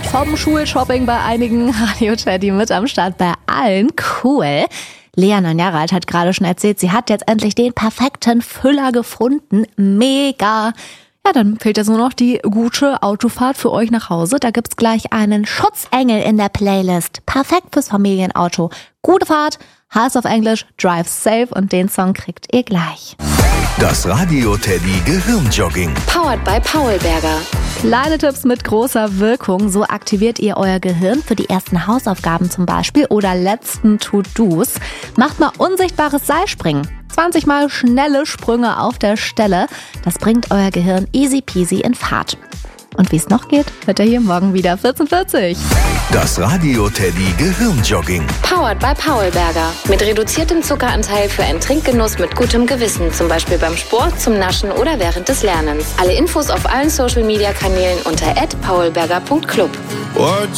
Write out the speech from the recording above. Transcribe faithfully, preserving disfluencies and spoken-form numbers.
vom Schulshopping bei einigen, Radio Teddy mit am Start bei allen. Cool. Lea, neun Jahre alt, hat gerade schon erzählt, sie hat jetzt endlich den perfekten Füller gefunden. Mega. Ja, dann fehlt jetzt nur noch die gute Autofahrt für euch nach Hause. Da gibt's gleich einen Schutzengel in der Playlist. Perfekt fürs Familienauto. Gute Fahrt, heißt auf Englisch Drive Safe und den Song kriegt ihr gleich. Das Radio Teddy Gehirnjogging. Powered by Paulberger. Kleine Tipps mit großer Wirkung. So aktiviert ihr euer Gehirn für die ersten Hausaufgaben zum Beispiel oder letzten To-Dos. Macht mal unsichtbares Seilspringen. zwanzig Mal schnelle Sprünge auf der Stelle. Das bringt euer Gehirn easy peasy in Fahrt. Und wie es noch geht, hört ihr hier morgen wieder vierzehn Uhr vierzig. Das Radio Teddy Gehirnjogging. Powered by Paulberger. Mit reduziertem Zuckeranteil für einen Trinkgenuss mit gutem Gewissen. Zum Beispiel beim Sport, zum Naschen oder während des Lernens. Alle Infos auf allen Social Media Kanälen unter at paulberger punkt club. What